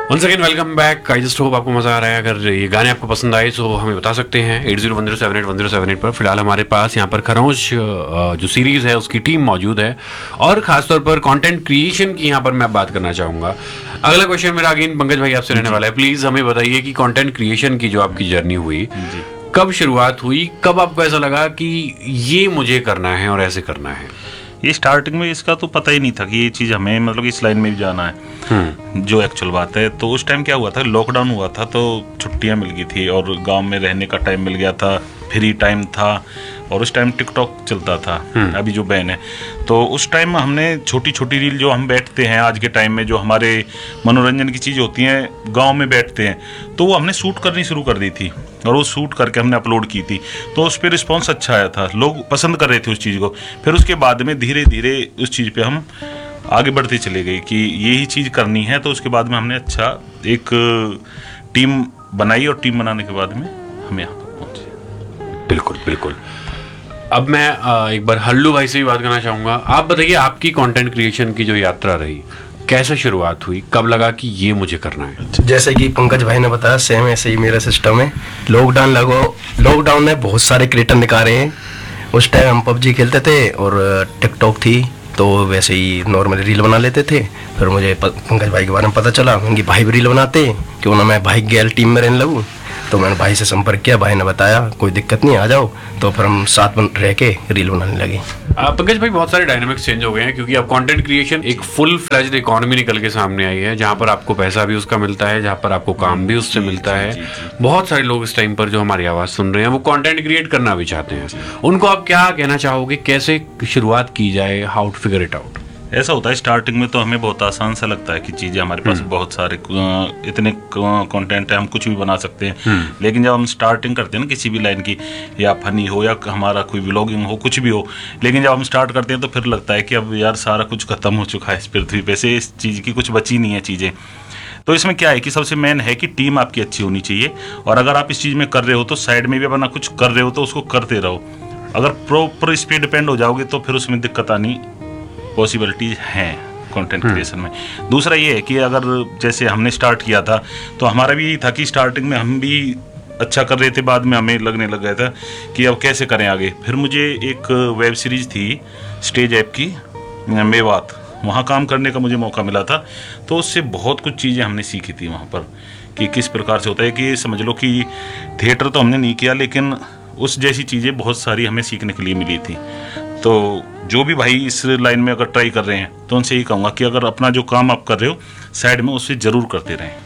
Once again welcome back. I just hope आपको मजा आ रहा है। अगर ये गाने आपको पसंद आए तो हमें बता सकते हैं 8010781078 पर। फिलहाल हमारे पास यहाँ पर खरोंच जो सीरीज है उसकी टीम मौजूद है और खासतौर पर कंटेंट क्रिएशन की यहाँ पर मैं बात करना चाहूँगा। अगला क्वेश्चन मेरा अगेन पंकज भाई आपसे रहने वाला है। प्लीज हमें बताइए कि कंटेंट क्रिएशन की जो आपकी जर्नी हुई, कब शुरुआत हुई, कब आपको ऐसा लगा कि ये मुझे करना है और ऐसे करना है? ये स्टार्टिंग में इसका तो पता ही नहीं था कि ये चीज़ हमें मतलब इस लाइन में भी जाना है, जो एक्चुअल बात है। तो उस टाइम क्या हुआ था, लॉकडाउन हुआ था तो छुट्टियां मिल गई थी और गांव में रहने का टाइम मिल गया था, फ्री टाइम था और उस टाइम टिकटॉक चलता था, अभी जो बैन है। तो उस टाइम हमने छोटी छोटी रील जो हम बैठते हैं आज के टाइम में, जो हमारे मनोरंजन की चीज़ होती हैं गांव में बैठते हैं, तो वो हमने शूट करनी शुरू कर दी थी और वो शूट करके हमने अपलोड की थी। तो उस पर रिस्पॉन्स अच्छा आया था, लोग पसंद कर रहे थे उस चीज़ को। फिर उसके बाद में धीरे धीरे उस चीज़ पे हम आगे बढ़ते चले गए कि यही चीज़ करनी है। तो उसके बाद में हमने अच्छा एक टीम बनाई और टीम बनाने के बाद में हम यहाँ पर पहुँचे। बिल्कुल बिल्कुल। अब मैं एक बार हल्लू भाई से भी बात करना चाहूँगा। आप बताइए आपकी कंटेंट क्रिएशन की जो यात्रा रही, कैसे शुरुआत हुई, कब लगा कि ये मुझे करना है? जैसे कि पंकज भाई ने बताया सेम ऐसे ही मेरा सिस्टम है। लॉकडाउन में बहुत सारे क्रिएटर निकाले हैं। उस टाइम हम पबजी खेलते थे और टिकटॉक थी, तो वैसे ही नॉर्मली रील बना लेते थे। फिर मुझे पंकज भाई के बारे में पता चला, उनकी भाई भी रील बनाते, क्यों ना मैं भाई गैल टीम में रहने लगूँ। तो मैंने भाई से संपर्क किया, भाई ने बताया कोई दिक्कत नहीं, आ जाओ। तो फिर हम साथ में रह के रील बनाने लगे। पंकज भाई, बहुत सारे डायनामिक्स चेंज हो गए हैं क्योंकि अब कंटेंट क्रिएशन एक फुल फ्लेज्ड इकोनॉमी निकल के सामने आई है, जहां पर आपको पैसा भी उसका मिलता है, जहां पर आपको काम भी उससे मिलता है। बहुत सारे लोग इस टाइम पर जो हमारी आवाज सुन रहे हैं वो कंटेंट क्रिएट करना भी चाहते हैं। उनको आप क्या कहना चाहोगे, कैसे शुरुआत की जाए, how to figure it out? ऐसा होता है स्टार्टिंग में तो हमें बहुत आसान सा लगता है कि चीज़ें हमारे पास बहुत सारे इतने कंटेंट है, हम कुछ भी बना सकते हैं। लेकिन जब हम स्टार्टिंग करते हैं ना किसी भी लाइन की, या फनी हो या हमारा कोई व्लॉगिंग हो, कुछ भी हो, लेकिन जब हम स्टार्ट करते हैं तो फिर लगता है कि अब यार सारा कुछ खत्म हो चुका है इस पृथ्वी पे से, इस चीज़ की कुछ बची नहीं है चीज़ें। तो इसमें क्या है कि सबसे मेन है कि टीम आपकी अच्छी होनी चाहिए। और अगर आप इस चीज़ में कर रहे हो तो साइड में भी अपना कुछ कर रहे हो तो उसको करते रहो। अगर प्रॉपर इस पर डिपेंड हो जाओगे तो फिर उसमें दिक्कत आनी पॉसिबिलिटीज हैं कंटेंट क्रिएशन में। दूसरा ये है कि अगर जैसे हमने स्टार्ट किया था तो हमारा भी यही था कि स्टार्टिंग में हम भी अच्छा कर रहे थे, बाद में हमें लगने लग गया था कि अब कैसे करें आगे। फिर मुझे एक वेब सीरीज़ थी स्टेज ऐप की, मेवात, वहाँ काम करने का मुझे मौका मिला था। तो उससे बहुत कुछ चीज़ें हमने सीखी थी वहाँ पर कि किस प्रकार से होता है। कि समझ लो कि थिएटर तो हमने नहीं किया, लेकिन उस जैसी चीज़ें बहुत सारी हमें सीखने के लिए मिली थी। तो जो भी भाई इस लाइन में अगर ट्राई कर रहे हैं तो उनसे यही कहूँगा कि अगर अपना जो काम आप कर रहे हो साइड में उसे जरूर करते रहें।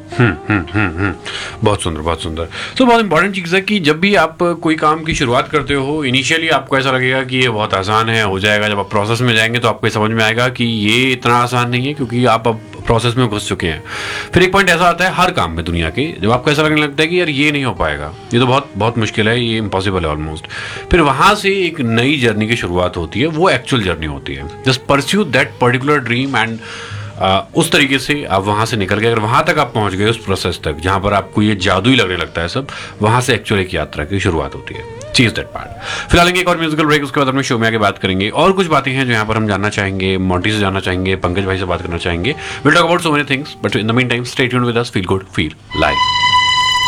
बहुत सुंदर, बहुत सुंदर। तो बहुत इंपॉर्टेंट चीज़ है कि जब भी आप कोई काम की शुरुआत करते हो, इनिशियली आपको ऐसा लगेगा कि ये बहुत आसान है, हो जाएगा। जब आप प्रोसेस में जाएंगे तो आपको ये समझ में आएगा कि ये इतना आसान नहीं है, क्योंकि आप अब प्रोसेस में घुस चुके हैं। फिर एक पॉइंट ऐसा आता है हर काम में दुनिया के, जब आपको ऐसा लगने लगता है कि यार ये नहीं हो पाएगा, ये तो बहुत बहुत मुश्किल है, ये इम्पॉसिबल है ऑलमोस्ट। फिर वहाँ से एक नई जर्नी की शुरुआत होती है, वो एक्चुअल जर्नी होती है। Just pursue that particular dream and उस तरीके से आप वहाँ से निकल गए। अगर वहाँ तक आप पहुँच गए, उस प्रोसेस तक जहाँ पर आपको ये जादू ही लगने लगता है सब, वहाँ से एक्चुअल एक यात्रा की शुरुआत होती है। चीज दैट पार्ट। फिलहाल एक और म्यूजिकल ब्रेक, उसके बाद अपने शो में आगे बात करेंगे। और कुछ बातें हैं जो यहाँ पर हम जानना चाहेंगे, मोंटी से जानना चाहेंगे, पंकज भाई से बात करना चाहेंगे। Will talk about so many things, but in the mean time stay tuned with us. Feel good, feel live.